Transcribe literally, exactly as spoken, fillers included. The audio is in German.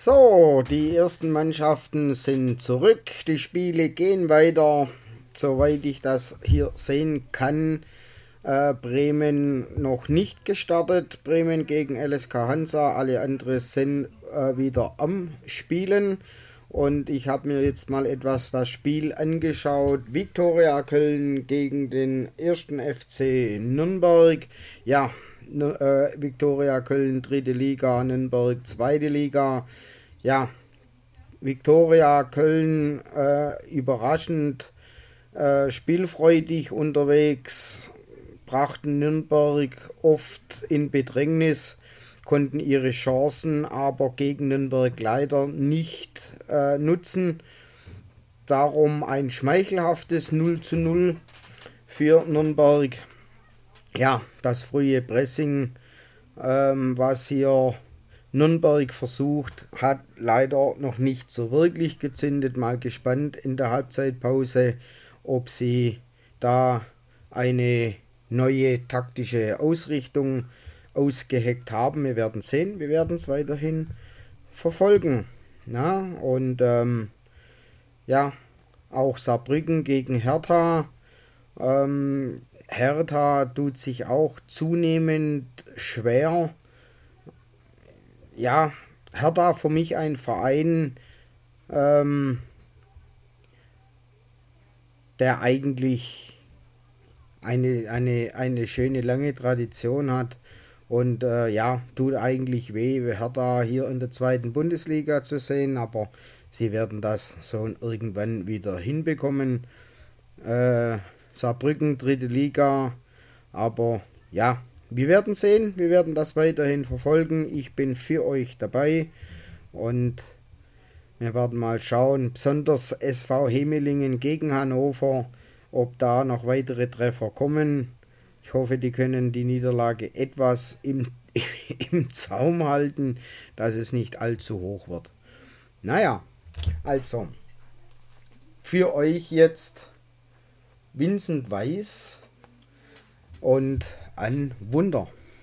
So, die ersten Mannschaften sind zurück. Die Spiele gehen weiter. Soweit ich das hier sehen kann, äh, Bremen noch nicht gestartet. Bremen gegen L S K Hansa. Alle anderen sind äh, wieder am Spielen. Und ich habe mir jetzt mal etwas das Spiel angeschaut. Viktoria Köln gegen den ersten F C Nürnberg. Ja, äh, Viktoria Köln dritte Liga, Nürnberg zweite Liga. Ja, Viktoria Köln äh, überraschend äh, spielfreudig unterwegs, brachten Nürnberg oft in Bedrängnis, konnten ihre Chancen aber gegen Nürnberg leider nicht äh, nutzen. Darum ein schmeichelhaftes null zu null für Nürnberg. Ja, das frühe Pressing, ähm, was hier Nürnberg versucht, hat leider noch nicht so wirklich gezündet. Mal gespannt in der Halbzeitpause, ob sie da eine neue taktische Ausrichtung ausgeheckt haben. Wir werden sehen, wir werden es weiterhin verfolgen. Na, und ähm, ja, auch Saarbrücken gegen Hertha. Ähm, Hertha tut sich auch zunehmend schwer. Ja, Hertha für mich ein Verein, ähm, der eigentlich eine, eine, eine schöne lange Tradition hat. Und äh, ja, tut eigentlich weh, Hertha hier in der zweiten Bundesliga zu sehen, aber sie werden das so irgendwann wieder hinbekommen. Äh, Saarbrücken, dritte Liga, aber ja, wir werden sehen, wir werden das weiterhin verfolgen. Ich bin für euch dabei und wir werden mal schauen, besonders S V Hemelingen gegen Hannover, ob da noch weitere Treffer kommen. Ich hoffe, die können die Niederlage etwas im, im Zaum halten, dass es nicht allzu hoch wird. Naja, also, für euch jetzt Vincent Weiss und ein Wunder.